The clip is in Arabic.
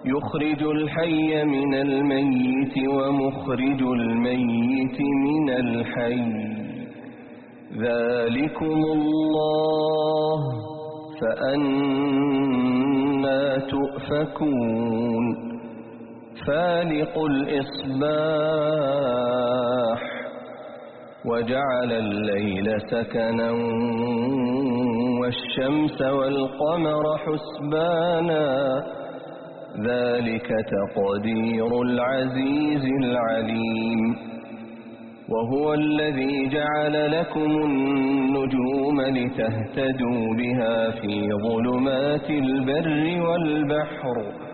يخرج الحي من الميت ومخرج الميت من الحي ذلكم الله فأنى تؤفكون فالق الإصباح وجعل الليل سكنا والشمس والقمر حسبانا ذلك تقدير العزيز العليم وهو الذي جعل لكم النجوم لتهتدوا بها في ظلمات البر والبحر